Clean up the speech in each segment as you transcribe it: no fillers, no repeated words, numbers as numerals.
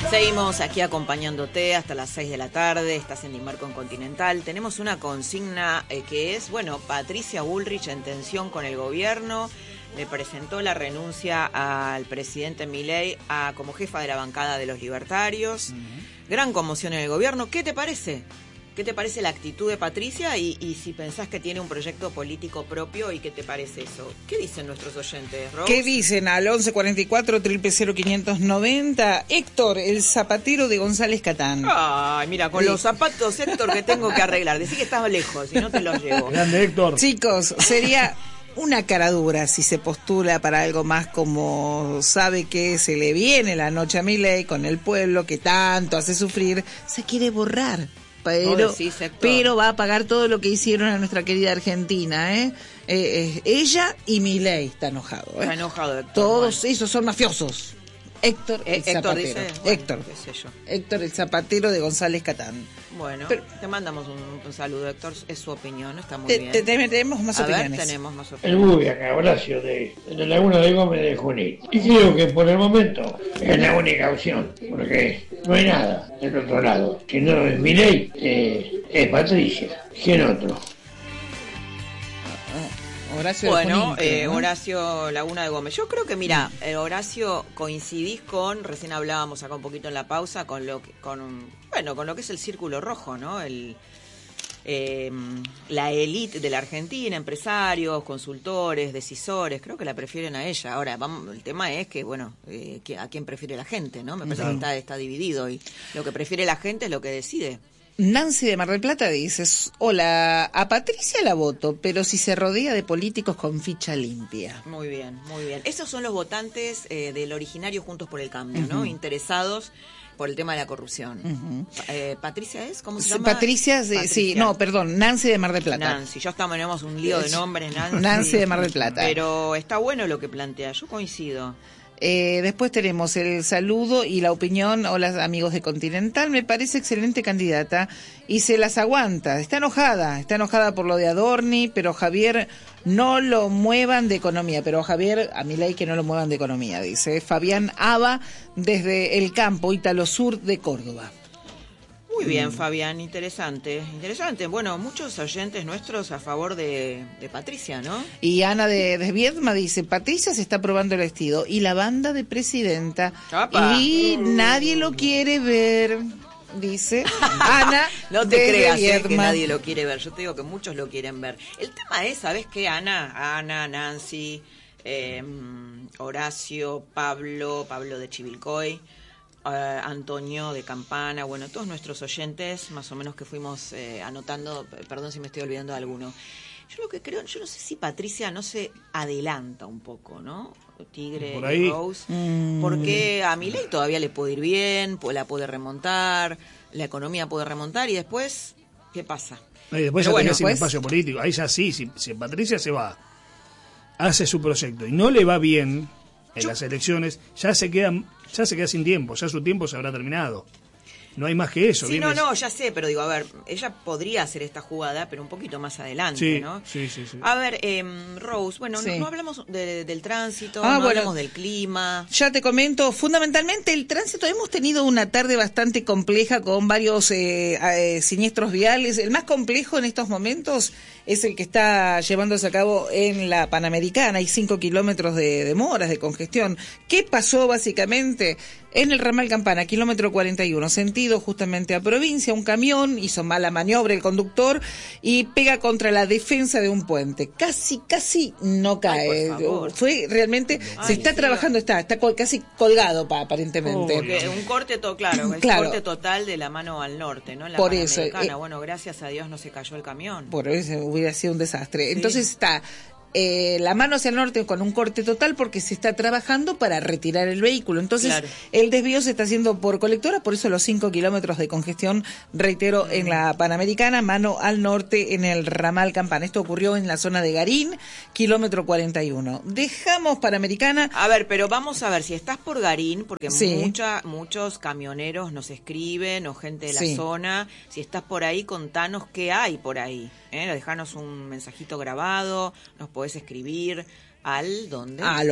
Seguimos aquí acompañándote hasta las 6 de la tarde, estás en Dimarco en Continental. Tenemos una consigna que es, Patricia Bullrich en tensión con el gobierno, le presentó la renuncia al presidente Milei como jefa de la bancada de los libertarios. Gran conmoción en el gobierno. ¿Qué te parece? ¿Qué te parece la actitud de Patricia y si pensás que tiene un proyecto político propio y qué te parece eso? ¿Qué dicen nuestros oyentes, Rose? ¿Qué dicen al 1144-00590? Héctor, el zapatero de González Catán. Ay, mira, con los zapatos, Héctor, que tengo que arreglar. Decí que estás lejos y no te los llevo. Grande, Héctor. Chicos, sería una caradura si se postula para algo más como sabe que se le viene la noche a Milei con el pueblo que tanto hace sufrir, se quiere borrar. Pero va a pagar todo lo que hicieron a nuestra querida Argentina, ella y Milei está enojado, Está enojado, Héctor. Todos esos son mafiosos. Héctor el zapatero. Dice, Héctor. Qué sé yo. Héctor el zapatero de González Catán. Bueno, Pero, te mandamos un saludo, Héctor. Es su opinión, está muy bien. Tenemos más opiniones. Tenemos más El opiniones. Bubi acá, Horacio, de la Laguna de Gómez de Junín. Y creo que por el momento es la única opción, porque no hay nada del otro lado. Si no es Milei, es Patricia. ¿Quién otro? Horacio Bueno, Junín, ¿no? Horacio Laguna de Gómez. Yo creo que, mira, Horacio, coincidís recién hablábamos acá un poquito en la pausa, con lo que es el círculo rojo, ¿no? La élite de la Argentina, empresarios, consultores, decisores, creo que la prefieren a ella. Ahora, el tema es que, a quién prefiere la gente, ¿no? Me parece que está dividido y lo que prefiere la gente es lo que decide. Nancy de Mar del Plata dice, hola, a Patricia la voto, pero si se rodea de políticos con ficha limpia. Muy bien, muy bien. Esos son los votantes del originario Juntos por el Cambio, ¿no? Interesados por el tema de la corrupción. ¿Patricia es? ¿Cómo se llama? Patricia, sí, no, perdón, Nancy de Mar del Plata. Nancy, yo tenemos un lío de nombres, Nancy. Nancy de Mar del Plata. Pero está bueno lo que plantea, yo coincido. Después tenemos el saludo y la opinión. Hola, amigos de Continental, me parece excelente candidata y se las aguanta. Está enojada por lo de Adorni, pero Javier, no lo muevan de economía. Pero Javier, a Milei que no lo muevan de economía, dice Fabián Aba desde el campo Ítalo Sur de Córdoba. Muy bien, Fabián, interesante. Bueno, muchos oyentes nuestros a favor de Patricia, ¿no? Y Ana de Viedma dice, Patricia se está probando el vestido y la banda de presidenta. ¡Apa! Y nadie lo quiere ver, dice Ana. No te creas que Viedma. nadie lo quiere ver. Yo te digo que muchos lo quieren ver. El tema es, ¿sabes qué, Ana, Nancy, Horacio, Pablo de Chivilcoy, Antonio de Campana, todos nuestros oyentes, más o menos que fuimos anotando, perdón si me estoy olvidando de alguno. Yo lo que creo, yo no sé si Patricia no se adelanta un poco, ¿no? Tigre Por ahí. y Rose, porque a Milei todavía le puede ir bien, la puede remontar, la economía puede remontar y después, ¿qué pasa? Y después ya tenés un espacio político. Ahí ya sí, si Patricia se va, hace su proyecto y no le va bien en las elecciones, ya se queda sin tiempo, ya su tiempo se habrá terminado. No hay más que eso. Sí, ya sé, pero digo, a ver, ella podría hacer esta jugada, pero un poquito más adelante, sí, ¿no? Sí. A ver, Rose, sí. no hablamos del tránsito, no hablamos del clima. Ya te comento, fundamentalmente el tránsito, hemos tenido una tarde bastante compleja con varios siniestros viales. El más complejo en estos momentos es el que está llevándose a cabo en la Panamericana. Hay 5 kilómetros de demoras, de congestión. ¿Qué pasó básicamente? En el ramal Campana, kilómetro 41, sentido justamente a provincia, un camión hizo mala maniobra el conductor y pega contra la defensa de un puente. Casi no cae. Fue realmente, se está trabajando, está casi colgado aparentemente. Un corte claro, corte total de la mano al norte, ¿no? En la por Panamericana. eso, gracias a Dios no se cayó el camión. Por eso hubiera sido un desastre. Sí. Entonces está la mano hacia el norte con un corte total porque se está trabajando para retirar el vehículo. Entonces, el desvío se está haciendo por colectora, por eso los 5 kilómetros de congestión, reitero, en la Panamericana, mano al norte en el ramal Campana. Esto ocurrió en la zona de Garín, kilómetro 41. Dejamos Panamericana. A ver, pero vamos a ver, si estás por Garín, porque sí. muchos camioneros nos escriben o gente de la zona, si estás por ahí, contanos qué hay por ahí. Dejanos un mensajito grabado, nos podés escribir, ¿Al dónde? Al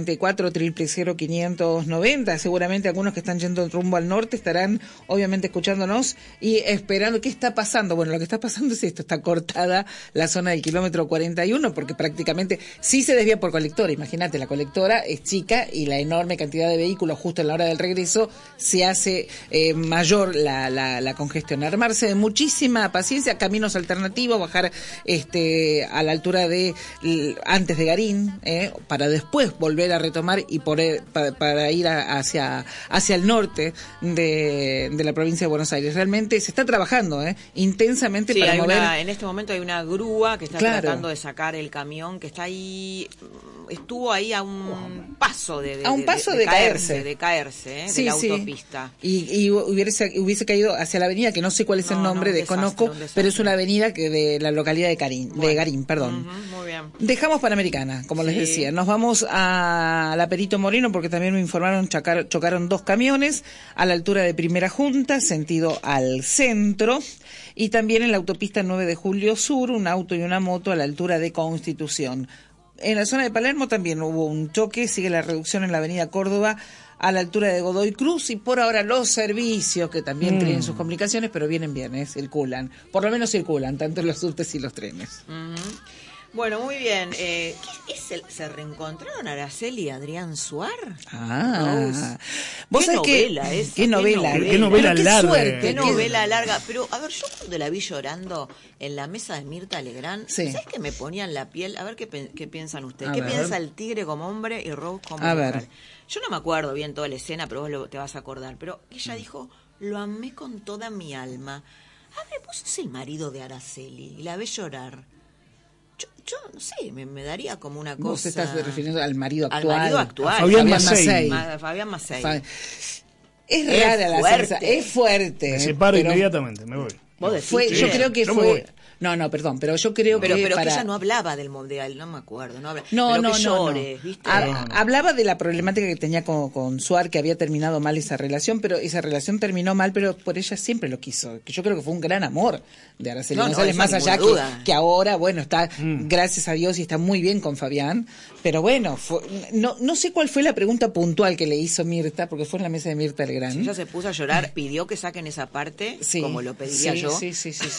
1144-000-590. Seguramente algunos que están yendo rumbo al norte estarán obviamente escuchándonos y esperando. ¿Qué está pasando? Bueno, lo que está pasando es esto. Está cortada la zona del kilómetro 41 porque prácticamente sí se desvía por colectora. Imagínate, la colectora es chica y la enorme cantidad de vehículos justo a la hora del regreso se hace mayor la congestión. Armarse de muchísima paciencia, caminos alternativos, bajar a la altura de antes de Garín, para después volver a retomar y para ir hacia el norte de la provincia de Buenos Aires. Realmente se está trabajando intensamente para mover. En este momento hay una grúa que está tratando de sacar el camión que está ahí, estuvo ahí a un paso de caerse de la autopista. Y hubiese caído hacia la avenida, que no sé cuál es el nombre, desconozco, pero es una avenida que de la localidad de Garín, perdón. Muy bien. Dejamos Panamericana, como les decía. Nos vamos a la Perito Moreno porque también me informaron chocaron 2 camiones a la altura de Primera Junta, sentido al centro, y también en la autopista 9 de Julio Sur, un auto y una moto a la altura de Constitución. En la zona de Palermo también hubo un choque, sigue la reducción en la avenida Córdoba a la altura de Godoy Cruz, y por ahora los servicios, que también tienen sus complicaciones, pero vienen bien, circulan. Por lo menos circulan, tanto los subtes y los trenes. Bueno, muy bien. ¿Se reencontraron Araceli y Adrián Suar? ¿Vos sabés novela esa? ¿Qué novela? ¿Qué novela larga? Qué novela larga. Pero, a ver, yo cuando la vi llorando en la mesa de Mirta Legrand, ¿sabés que me ponían la piel? A ver qué piensan ustedes. ¿Qué piensa el tigre como hombre y Rose como mujer? Yo no me acuerdo bien toda la escena, pero vos te vas a acordar. Pero ella dijo, lo amé con toda mi alma. A ver, vos sos el marido de Araceli y la ves llorar. Yo no sé, me daría como una cosa. Vos te estás refiriendo al marido actual. Al marido actual. Fabián Macei. Es rara la sensación. Es fuerte. Me separo inmediatamente, me voy. ¿Vos decís? Yo creo que fue. No, perdón, pero yo creo pero que que ella no hablaba del mundial, no me acuerdo, no llores, ¿viste? Hablaba de la problemática que tenía con Suar, que había terminado mal esa relación, pero esa relación terminó mal, pero por ella siempre lo quiso, que yo creo que fue un gran amor de Araceli González, más allá que ahora, bueno, está, gracias a Dios, y está muy bien con Fabián, pero bueno, no sé cuál fue la pregunta puntual que le hizo Mirta, porque fue en la mesa de Mirta Legrand. Sí, ella se puso a llorar, pidió que saquen esa parte, como lo pediría yo. Sí.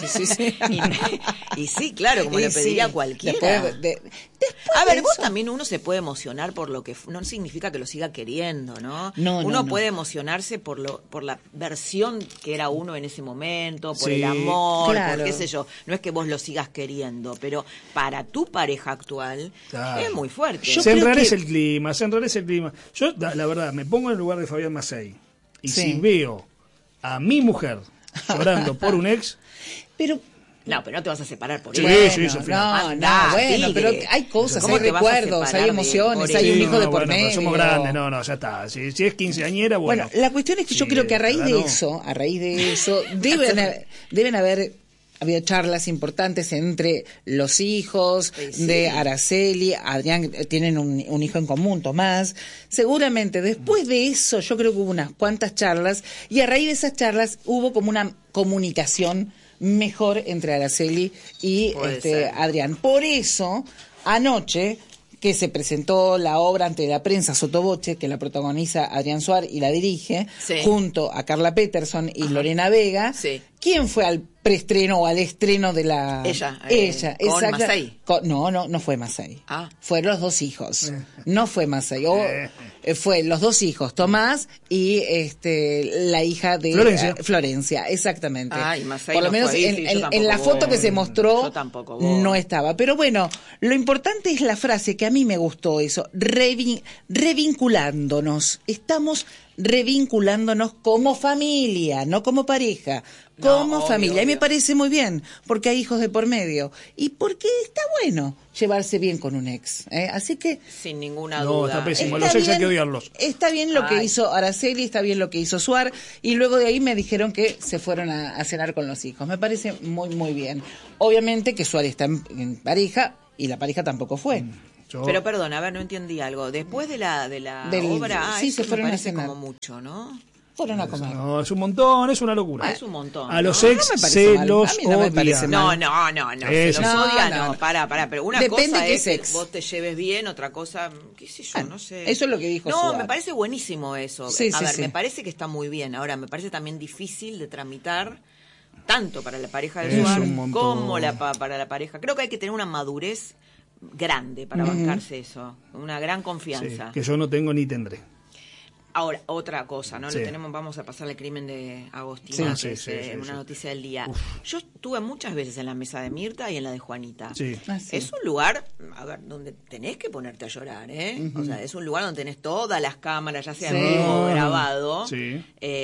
Y sí, claro, como le pediría cualquiera. Después a ver, vos también uno se puede emocionar por lo que no significa que lo siga queriendo, ¿no? Uno puede emocionarse por la versión que era uno en ese momento, por el amor, por qué sé yo. No es que vos lo sigas queriendo, pero para tu pareja actual es muy fuerte. Se enrarece el clima. Yo, la verdad, me pongo en el lugar de Fabián Macei y si veo a mi mujer llorando por un ex, pero no te vas a separar por eso. Bueno, pero hay cosas, hay recuerdos, hay emociones, hay un hijo de por medio. Somos grandes, ya está. Si es quinceañera, bueno. Bueno, la cuestión es que yo creo que a raíz de eso, deben haber habido charlas importantes entre los hijos de Araceli, Adrián, tienen un hijo en común, Tomás. Seguramente después de eso yo creo que hubo unas cuantas charlas, y a raíz de esas charlas hubo como una comunicación mejor entre Araceli y Adrián. Por eso, anoche, que se presentó la obra ante la prensa Sotoboche, que la protagoniza Adrián Suar y la dirige, junto a Carla Peterson y Lorena Vega, ¿quién fue al preestreno o al estreno de la... Ella, con Macei. No fue Macei. Fueron los 2 hijos. No fue Macei. Fue los 2 hijos, Tomás y la hija de Florencia, exactamente. Por lo menos en la foto que se mostró no estaba. Pero bueno, lo importante es la frase que a mí me gustó, eso, revinculándonos. Estamos revinculándonos como familia, no como pareja, como familia. Obvio. Y me parece muy bien, porque hay hijos de por medio y porque está bueno llevarse bien con un ex. Así que... Sin ninguna duda. No, está pésimo. Los ex hay que odiarlos. Está bien lo que hizo Araceli, está bien lo que hizo Suar, y luego de ahí me dijeron que se fueron a cenar con los hijos. Me parece muy, muy bien. Obviamente que Suar está en pareja y la pareja tampoco fue. Pero perdón, a ver, no entendí algo. Después de la obra, se fueron me a parece cenar. como mucho, ¿no? fueron a comer? No, es un montón, es una locura. Es un montón. A los ¿no? ex No me parece se mal. los A mí no me parece odia. mal. No. Se Eso. los odia, No. Para. Pero una Depende cosa qué es que sex. vos te lleves bien, otra cosa, qué sé yo, no sé. Eso es lo que dijo No, Suárez. me parece buenísimo eso. Sí, a sí, ver, sí. me parece que está muy bien. Ahora, me parece también difícil de tramitar tanto para la pareja de Es Suárez un montón. como para la pareja. Creo que hay que tener una madurez grande para bancarse eso, una gran Sí, confianza. que yo no tengo ni tendré. Ahora, otra cosa, ¿no? Sí. vamos a pasar el crimen de Agostina, Sí, que sí, es sí, una sí. noticia del día. Yo estuve muchas veces en la mesa de Mirta y en la de Juanita. Sí. Ah, sí. Es un lugar, a ver, donde tenés que ponerte a llorar, ¿eh? O sea, es un lugar donde tenés todas las cámaras, ya sea Sí. en vivo o grabado. Sí.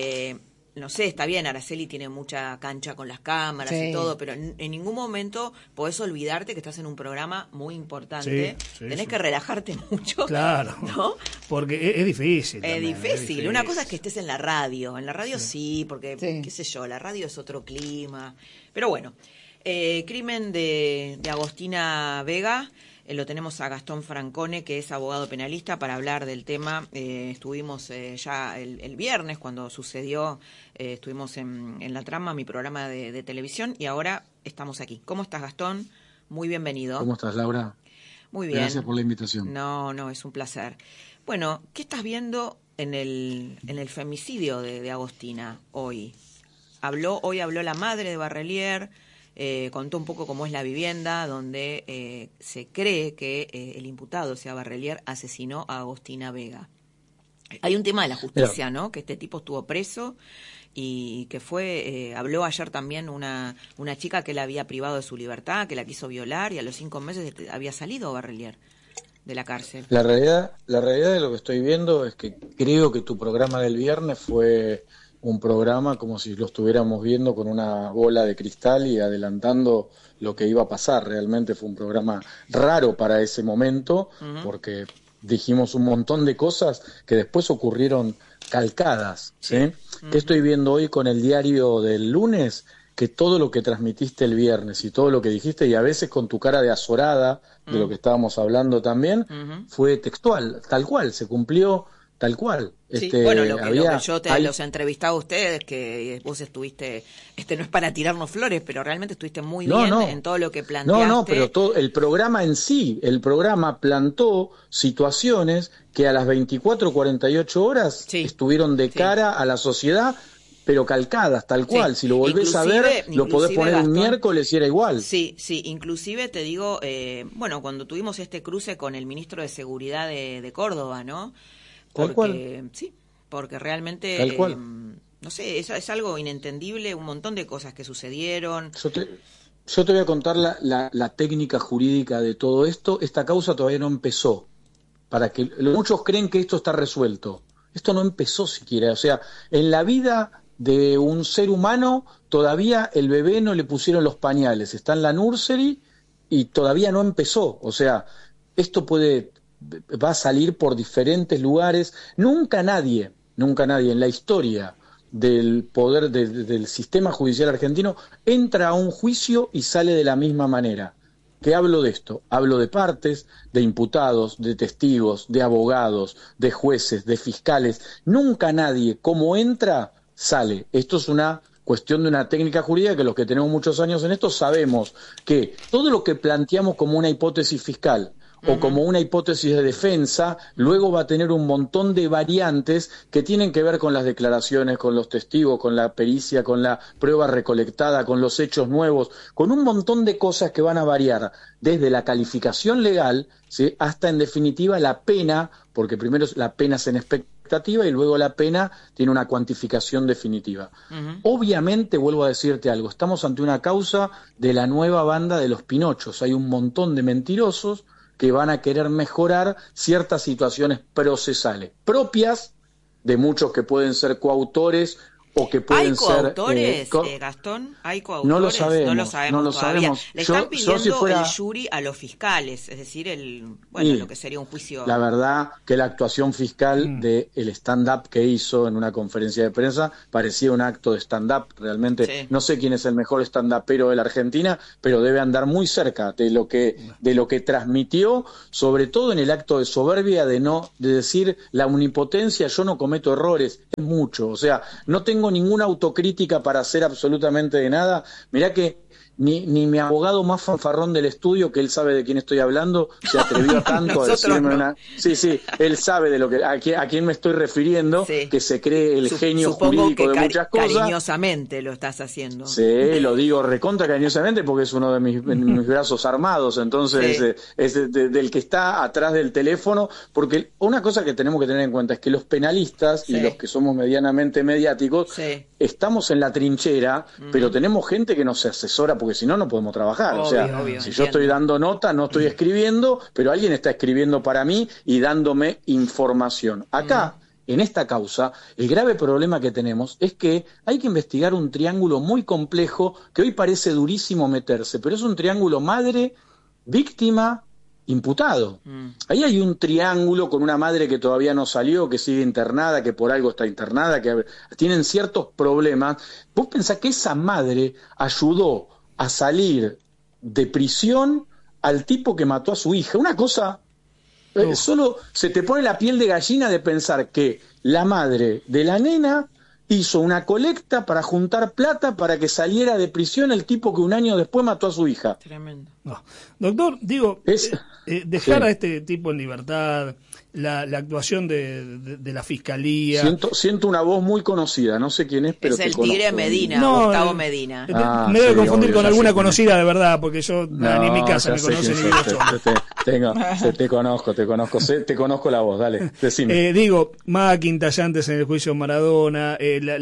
No sé, está bien, Araceli tiene mucha cancha con las cámaras Sí. y todo, pero en ningún momento podés olvidarte que estás en un programa muy importante. Sí, sí, tenés sí. que relajarte mucho. Claro. ¿No? Porque es difícil. Es también, difícil. Una cosa es que estés en la radio. En la radio sí, porque, Sí. qué sé yo, la radio es otro clima. Pero bueno, crimen de Agostina Vega. Lo tenemos a Gastón Francone, que es abogado penalista, para hablar del tema. Estuvimos ya el viernes, cuando sucedió, estuvimos en La Trama, mi programa de televisión, y ahora estamos aquí. ¿Cómo estás, Gastón? Muy bienvenido. ¿Cómo estás, Laura? Muy bien. Gracias por la invitación. No, es un placer. Bueno, ¿qué estás viendo en el femicidio de Agostina hoy? Hoy habló la madre de Barrelier, contó un poco cómo es la vivienda, donde se cree que el imputado, o sea, Barrelier, asesinó a Agostina Vega. Hay un tema de la justicia, ¿no? Que este tipo estuvo preso y que habló ayer también una chica que la había privado de su libertad, que la quiso violar, y a los 5 meses había salido Barrelier de la cárcel. La realidad de lo que estoy viendo es que creo que tu programa del viernes fue un programa como si lo estuviéramos viendo con una bola de cristal y adelantando lo que iba a pasar. Realmente fue un programa raro para ese momento, porque dijimos un montón de cosas que después ocurrieron calcadas, ¿sí? ¿Qué estoy viendo hoy con el diario del lunes? Que todo lo que transmitiste el viernes y todo lo que dijiste, y a veces con tu cara de azorada, de lo que estábamos hablando también, fue textual, tal cual, se cumplió tal cual. Sí, bueno, lo que yo los entrevistaba a ustedes, que vos estuviste, no es para tirarnos flores, pero realmente estuviste muy bien en todo lo que planteaste. No, pero todo el programa en sí, el programa plantó situaciones que a las 24, 48 horas estuvieron de cara a la sociedad, pero calcadas, tal cual. Si lo volvés a ver, lo podés poner Gastón, un miércoles y era igual. Sí, inclusive te digo, bueno, cuando tuvimos este cruce con el ministro de Seguridad de Córdoba, ¿no? Sí, porque realmente, no sé, es algo inentendible, un montón de cosas que sucedieron. Yo te voy a contar la técnica jurídica de todo esto. Esta causa todavía no empezó. Muchos creen que esto está resuelto. Esto no empezó siquiera. O sea, en la vida de un ser humano todavía el bebé no le pusieron los pañales. Está en la nursery y todavía no empezó. O sea, esto va a salir por diferentes lugares. Nunca nadie en la historia del poder del sistema judicial argentino entra a un juicio y sale de la misma manera. ¿Qué hablo de esto? Hablo de partes, de imputados, de testigos, de abogados, de jueces, de fiscales. Nunca nadie, como entra, sale. Esto es una cuestión de una técnica jurídica que los que tenemos muchos años en esto sabemos que todo lo que planteamos como una hipótesis fiscal o como una hipótesis de defensa, luego va a tener un montón de variantes que tienen que ver con las declaraciones, con los testigos, con la pericia, con la prueba recolectada, con los hechos nuevos, con un montón de cosas que van a variar desde la calificación legal, ¿sí?, hasta en definitiva la pena, porque primero la pena es en expectativa y luego la pena tiene una cuantificación definitiva. Obviamente, vuelvo a decirte algo, estamos ante una causa de la nueva banda de los Pinochos. Hay un montón de mentirosos que van a querer mejorar ciertas situaciones procesales propias de muchos que pueden ser coautores o que pueden ¿Hay coautores, Gastón? ¿Hay coautores? No lo sabemos. No lo sabemos todavía. Le están pidiendo si fuera... el jury a los fiscales, es decir, lo que sería un juicio. La verdad que la actuación fiscal del stand-up que hizo en una conferencia de prensa parecía un acto de stand-up. Realmente no sé quién es el mejor stand-upero de la Argentina, pero debe andar muy cerca de lo que transmitió, sobre todo en el acto de soberbia de decir la omnipotencia, yo no cometo errores, es mucho. O sea, no tengo ninguna autocrítica para hacer absolutamente de nada. Mirá que ni mi abogado más fanfarrón del estudio, que él sabe de quién estoy hablando, se atrevió tanto a decirme una... Sí, él sabe de lo que a quién me estoy refiriendo, que se cree el genio jurídico de muchas cosas. Cariñosamente lo estás haciendo. Sí, lo digo recontra cariñosamente porque es uno de mis brazos armados, entonces es del que está atrás del teléfono, porque una cosa que tenemos que tener en cuenta es que los penalistas y los que somos medianamente mediáticos estamos en la trinchera, pero tenemos gente que nos asesora porque si no, no podemos trabajar. Obvio, si yo estoy dando nota, no estoy escribiendo, pero alguien está escribiendo para mí y dándome información. Acá, en esta causa, el grave problema que tenemos es que hay que investigar un triángulo muy complejo que hoy parece durísimo meterse, pero es un triángulo madre, víctima, imputado. Ahí hay un triángulo con una madre que todavía no salió, que sigue internada, que por algo está internada, que tienen ciertos problemas. ¿Vos pensás que esa madre ayudó a salir de prisión al tipo que mató a su hija? Una cosa, solo se te pone la piel de gallina de pensar que la madre de la nena hizo una colecta para juntar plata para que saliera de prisión el tipo que un año después mató a su hija. Tremendo. No. Doctor, digo, dejar a este tipo en libertad, la actuación de la fiscalía. Siento una voz muy conocida, no sé quién es, pero es el Tigre Medina, Gustavo Medina. Me debe confundir con alguna conocida de verdad, porque yo ni en mi casa me conocen ni te conozco la voz, dale, decime. Digo, Mackin, tallantes en el juicio Maradona,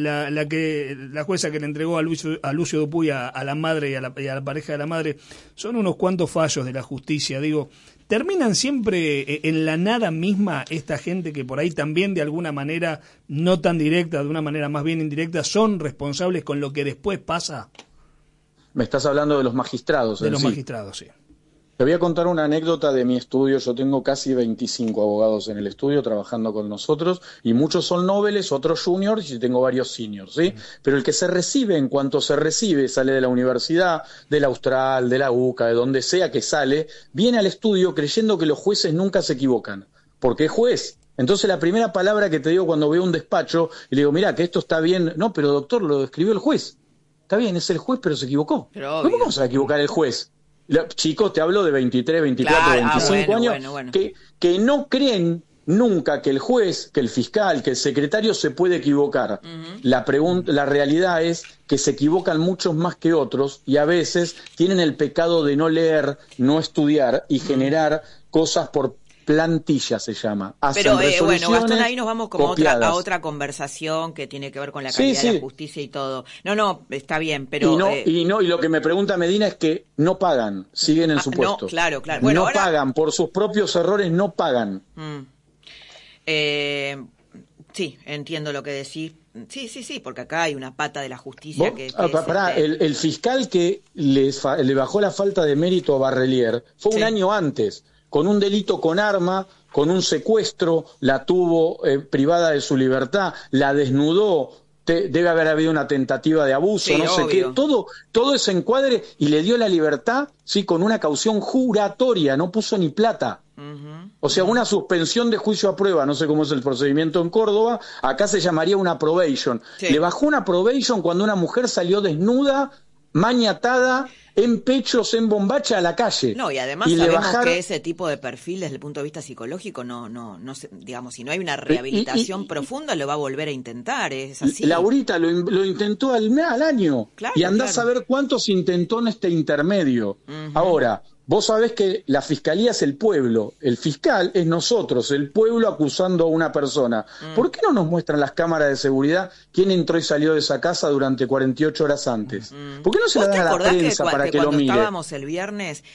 la jueza que le entregó a Lucio Dupuy a la madre y a la pareja de la madre, son unos cuantos fallos de la justicia, digo. ¿Terminan siempre en la nada misma esta gente que por ahí también de alguna manera, no tan directa, de una manera más bien indirecta, son responsables con lo que después pasa? Me estás hablando de los magistrados. De los magistrados, sí. Te voy a contar una anécdota de mi estudio. Yo tengo casi 25 abogados en el estudio trabajando con nosotros y muchos son nobles, otros juniors y tengo varios seniors, ¿sí? Pero el que se recibe, en cuanto se recibe, sale de la universidad, de la Austral, de la UCA, de donde sea que sale, viene al estudio creyendo que los jueces nunca se equivocan, porque es juez. Entonces la primera palabra que te digo cuando veo un despacho y le digo, mirá, que esto está bien. No, pero doctor, lo escribió el juez. Está bien, es el juez, pero se equivocó. ¿Cómo se va a equivocar el juez? Chicos, te hablo de 23, 24, 25 años bueno. Que no creen nunca que el juez, que el fiscal, que el secretario se puede equivocar. La realidad es que se equivocan muchos más que otros y a veces tienen el pecado de no leer, no estudiar y generar cosas por plantilla, se llama. Pero bueno, Gastón, ahí nos vamos como a otra conversación que tiene que ver con la calidad de la justicia y todo. No, está bien, pero... Y lo que me pregunta Medina es que no pagan, siguen en su puesto. No, claro. Bueno, no pagan, por sus propios errores no pagan. Sí, entiendo lo que decís. Sí, porque acá hay una pata de la justicia el fiscal que le bajó la falta de mérito a Barrelier fue un año antes, con un delito con arma, con un secuestro, la tuvo privada de su libertad, la desnudó, debe haber habido una tentativa de abuso, no sé qué, todo ese encuadre, y le dio la libertad, sí, con una caución juratoria, no puso ni plata. O sea, una suspensión de juicio a prueba, no sé cómo es el procedimiento en Córdoba, acá se llamaría una probation. Le bajó una probation cuando una mujer salió desnuda, maniatada, en pechos, en bombacha a la calle. No, y además sabemos que ese tipo de perfil desde el punto de vista psicológico no digamos, si no hay una rehabilitación profunda lo va a volver a intentar, es así. Laurita lo intentó al año, y andás a ver cuántos intentó en este intermedio. Ahora, vos sabés que la fiscalía es el pueblo, el fiscal es nosotros, el pueblo acusando a una persona. ¿Por qué no nos muestran las cámaras de seguridad quién entró y salió de esa casa durante 48 horas antes? ¿Por qué no se la dan a la prensa para que lo mire? Cuando estábamos el viernes,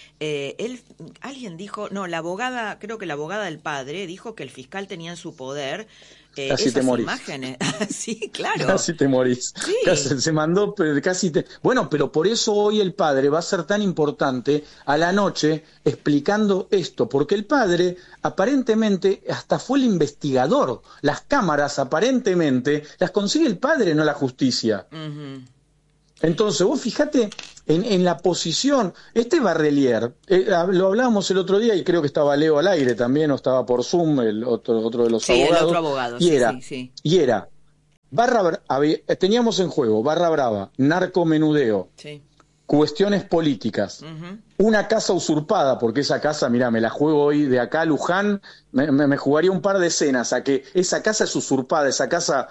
alguien dijo, la abogada, creo que la abogada del padre, dijo que el fiscal tenía en su poder Casi te morís. Imágenes. Sí, claro. Casi te morís. Sí. Se mandó, casi te... Bueno, pero por eso hoy el padre va a ser tan importante a la noche explicando esto, porque el padre aparentemente hasta fue el investigador. Las cámaras aparentemente las consigue el padre, no la justicia. Uh-huh. Entonces, vos fijate en la posición, Barrelier, lo hablábamos el otro día y creo que estaba Leo al aire también, o estaba por Zoom, el otro de los abogados. Sí, el otro abogado, y era, teníamos en juego Barra Brava, narcomenudeo, cuestiones políticas, una casa usurpada, porque esa casa, mirá, me la juego hoy de acá a Luján, me jugaría un par de escenas a que esa casa es usurpada, esa casa,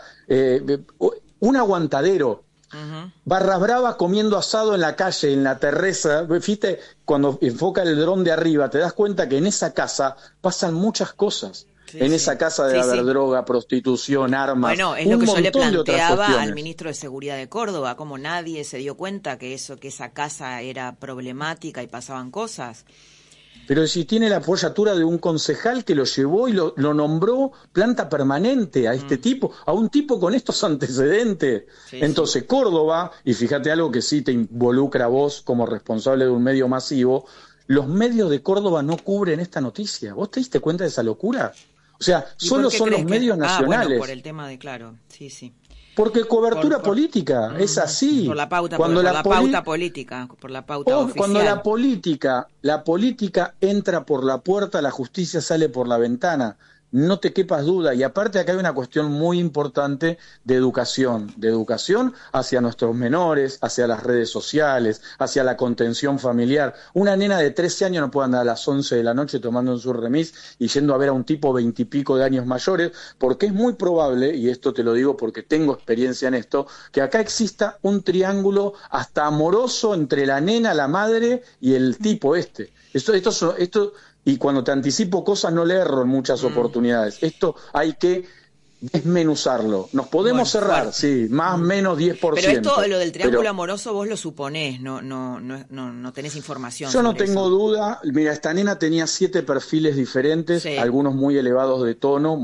un aguantadero. Uh-huh. Barras Bravas comiendo asado en la calle, en la terraza. Viste, cuando enfoca el dron de arriba, te das cuenta que en esa casa pasan muchas cosas. Esa casa debe haber droga, prostitución, armas. Bueno, es lo que yo le planteaba al ministro de Seguridad de Córdoba, como nadie se dio cuenta que esa casa era problemática y pasaban cosas. Pero si tiene la apoyatura de un concejal que lo llevó y lo nombró planta permanente a este tipo, a un tipo con estos antecedentes. Entonces, Córdoba, y fíjate algo que sí te involucra a vos como responsable de un medio masivo, los medios de Córdoba no cubren esta noticia. ¿Vos te diste cuenta de esa locura? O sea, solo son los medios nacionales. Bueno, por el tema de, claro, sí. Porque cobertura política, es así. Por la pauta, pauta política, por la pauta oficial. Cuando la política entra por la puerta, la justicia sale por la ventana. No te quepas duda. Y aparte acá hay una cuestión muy importante de educación hacia nuestros menores, hacia las redes sociales, hacia la contención familiar. Una nena de 13 años no puede andar a las 11 de la noche tomando en su remis y yendo a ver a un tipo 20 y pico de años mayores, porque es muy probable, y esto te lo digo porque tengo experiencia en esto, que acá exista un triángulo hasta amoroso entre la nena, la madre y el tipo este. Esto y cuando te anticipo cosas no le erro en muchas oportunidades. Esto hay que desmenuzarlo. Nos podemos cerrar, sí, más o menos 10%. Pero esto, lo del triángulo amoroso, vos lo suponés, no tenés información. Yo no tengo duda. Mira, esta nena tenía 7 perfiles diferentes, algunos muy elevados de tono,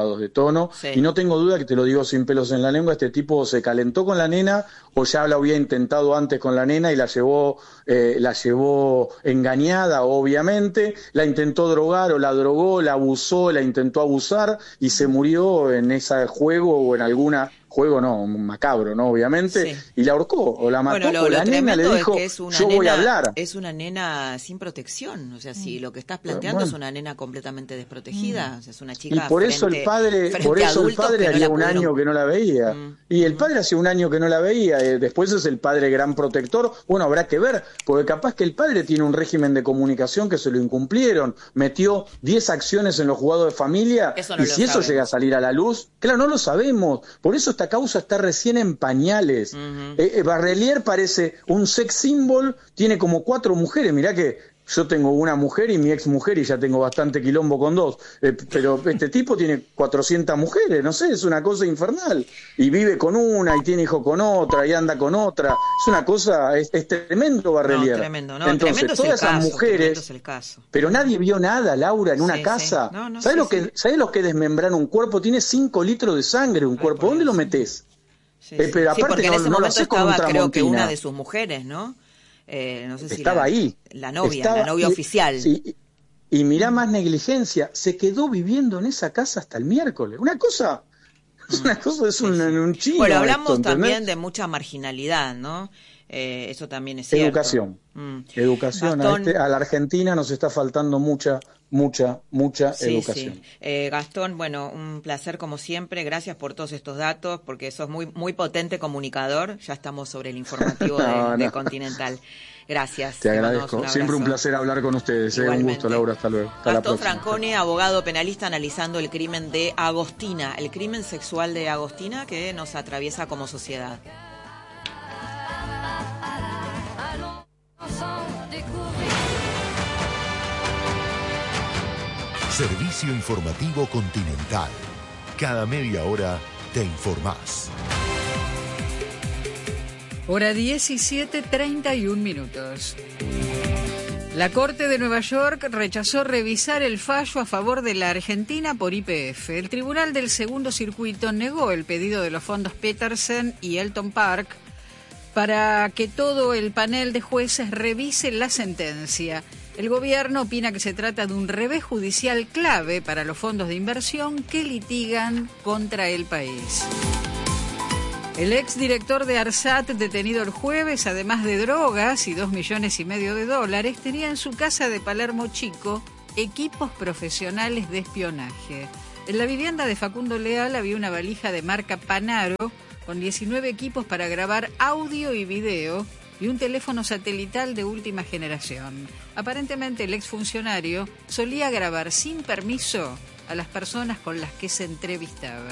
y no tengo duda, que te lo digo sin pelos en la lengua, este tipo se calentó con la nena o ya lo había intentado antes con la nena y la llevó engañada, obviamente, la intentó drogar o la drogó, la abusó, la intentó abusar y se murió en ese juego o en alguna juego, macabro, ¿no? Obviamente, y la ahorcó o la mató, o la nena le dijo, voy a hablar. Es una nena sin protección, o sea, si lo que estás planteando es una nena completamente desprotegida, o sea, es una chica y por eso el padre haría un año que no la veía, y el padre hacía un año que no la veía, después es el padre gran protector, habrá que ver, porque capaz que el padre tiene un régimen de comunicación que se lo incumplieron, metió 10 acciones en los juzgados de familia, y si eso llega a salir a la luz, claro, no lo sabemos, por eso esta causa está recién en pañales. Barrelier parece un sex symbol, tiene como 4 mujeres, mirá que yo tengo una mujer y mi ex mujer y ya tengo bastante quilombo con 2, pero este tipo tiene 400 mujeres, no sé, es una cosa infernal, y vive con una y tiene hijo con otra y anda con otra, es una cosa, es tremendo Barrelier. Entonces tremendo todas esas mujeres, es el caso. Pero nadie vio nada, Laura, en una casa. ¿Sabés lo que desmembrar un cuerpo? Tiene 5 litros de sangre un cuerpo, ¿dónde lo metés? Pero aparte porque en ese no lo momento haces con un estaba, creo que Tramontina. una de sus mujeres, ¿no? No sé si estaba ahí. La novia oficial. Sí, y mirá más negligencia, se quedó viviendo en esa casa hasta el miércoles. Una cosa, es un chino. Bueno, hablamos también de mucha marginalidad, ¿no? Eso también es cierto. Educación. Gastón, a la Argentina nos está faltando mucha educación. Gastón, bueno, un placer como siempre. Gracias por todos estos datos, porque sos muy, muy potente comunicador. Ya estamos sobre el informativo de Continental. Gracias. Te agradezco. Siempre un placer hablar con ustedes. Un gusto, Laura. Hasta luego. Hasta la próxima. Gastón Francone, abogado penalista, analizando el crimen de Agostina, el crimen sexual de Agostina que nos atraviesa como sociedad. Servicio informativo Continental. Cada media hora te informás. Hora 17:31. La Corte de Nueva York rechazó revisar el fallo a favor de la Argentina por YPF. El Tribunal del Segundo Circuito negó el pedido de los fondos Petersen y Elton Park para que todo el panel de jueces revise la sentencia. El gobierno opina que se trata de un revés judicial clave para los fondos de inversión que litigan contra el país. El exdirector de ARSAT, detenido el jueves, además de drogas y $2,5 millones, tenía en su casa de Palermo Chico equipos profesionales de espionaje. En la vivienda de Facundo Leal había una valija de marca Panaro con 19 equipos para grabar audio y video y un teléfono satelital de última generación. Aparentemente el exfuncionario solía grabar sin permiso a las personas con las que se entrevistaban.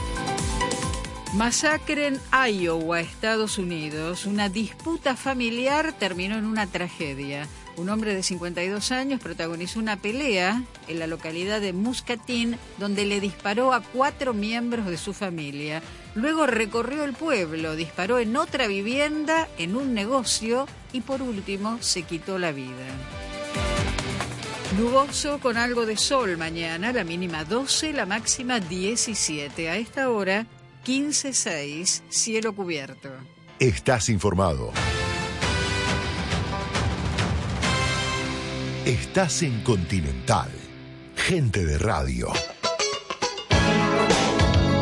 Masacre en Iowa, Estados Unidos. Una disputa familiar terminó en una tragedia. Un hombre de 52 años protagonizó una pelea en la localidad de Muscatine, donde le disparó a 4 miembros de su familia. Luego recorrió el pueblo, disparó en otra vivienda, en un negocio y por último se quitó la vida. Nuboso con algo de sol mañana, la mínima 12, la máxima 17. A esta hora 15:06, cielo cubierto. Estás informado. Estás en Continental. Gente de radio.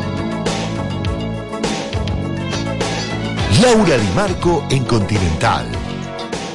Laura Di Marco en Continental.